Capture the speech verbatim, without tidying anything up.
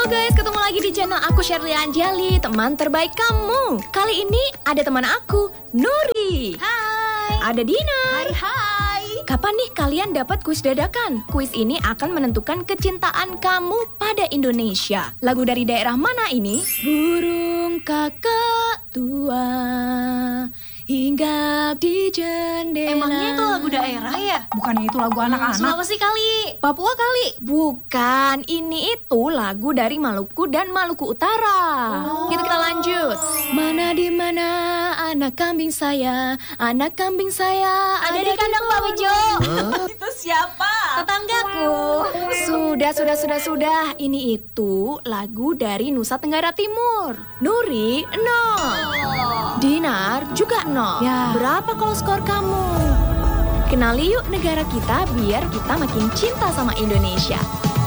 Halo guys, ketemu lagi di channel aku Shirley Anjali, teman terbaik kamu. Kali ini ada teman aku, Nuri. Hai. Ada Dina. Hai hai. Kapan nih kalian dapat kuis dadakan? Kuis ini akan menentukan kecintaan kamu pada Indonesia. Lagu dari daerah mana ini? Burung kakak tua hinggap di jendela. Emangnya itu lagu daerah ya? Bukannya itu lagu anak-anak? Sulawesi kali. Papua kali? Bukan, ini itu lagu dari Maluku dan Maluku Utara. Oh. Kita kita lanjut. Mana di mana anak kambing saya, anak kambing saya Ada di kandang Pak Wijo. Itu siapa? Tetanggaku. Sudah, sudah, sudah, sudah. Ini itu lagu dari Nusa Tenggara Timur. Nuri, nol. Dinar juga nol. Ya. Berapa kalau skor kamu? Kenali yuk negara kita biar kita makin cinta sama Indonesia.